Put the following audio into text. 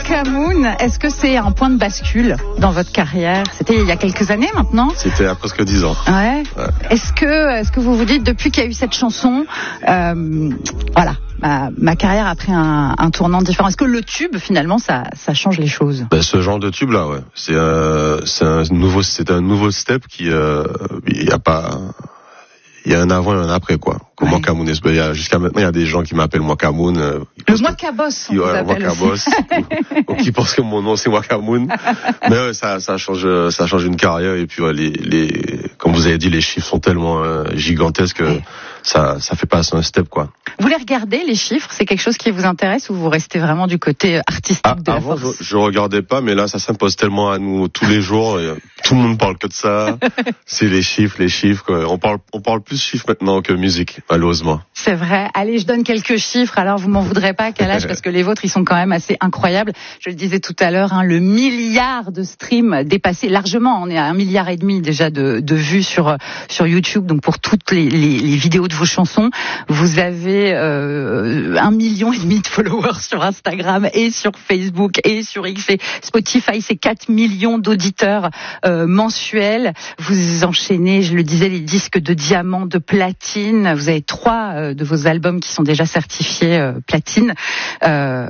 Wakamoon, est-ce que c'est un point de bascule dans votre carrière? C'était il y a quelques années maintenant? C'était il y a presque 10 ans. Ouais. Est-ce que vous vous dites, depuis qu'il y a eu cette chanson, voilà, ma carrière a pris un tournant différent? Est-ce que le tube, finalement, ça change les choses? Ce genre de tube là, ouais, c'est un nouveau step qui il y a un avant et un après, quoi. Comme Wakamoon, jusqu'à maintenant, il y a des gens qui m'appellent Wakamoon. Le Wakaboss, on vous appelle Wakaboss. ou qui pensent que mon nom c'est Wakamoon. Mais ouais, ça change une carrière. Et puis, comme vous avez dit, les chiffres sont tellement gigantesques que ça fait passer un step, quoi. Vous les regardez, les chiffres? C'est quelque chose qui vous intéresse ou vous restez vraiment du côté artistique de la avant, force? je regardais pas, mais là, ça s'impose tellement à nous tous les jours. Et tout le monde parle que de ça. C'est les chiffres, quoi. On parle plus chiffres maintenant que musique, malheureusement. C'est vrai. Allez, je donne quelques chiffres. Alors, vous m'en voudrez pas, Kalash, parce que les vôtres, ils sont quand même assez incroyables. Je le disais tout à l'heure, le milliard de streams dépassé largement. On est à 1,5 milliard déjà de vues sur YouTube. Donc, pour toutes les vidéos de vos chansons, vous avez 1,5 million de followers sur Instagram et sur Facebook et sur X. Et Spotify, c'est 4 millions d'auditeurs mensuels. Vous enchaînez, je le disais, les disques de diamant, de platine. Vous avez 3 de vos albums qui sont déjà certifiés platine.